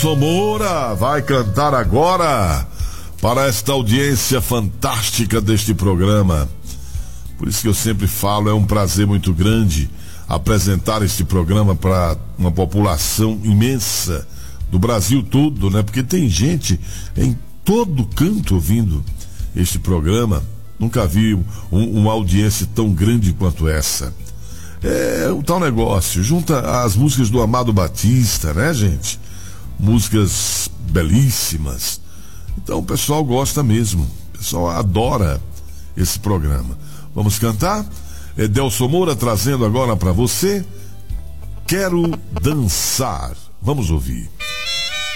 Edelson Moura vai cantar agora para esta audiência fantástica deste programa. Por isso que eu sempre falo, é um prazer muito grande apresentar este programa para uma população imensa do Brasil todo, né? Porque tem gente em todo canto ouvindo este programa. Nunca vi uma audiência tão grande quanto essa. É o tal negócio, junta as músicas do Amado Batista, né, gente? Músicas belíssimas. Então o pessoal gosta mesmo, o pessoal adora esse programa. Vamos cantar? Edelson Moura trazendo agora para você Quero Dançar. Vamos ouvir.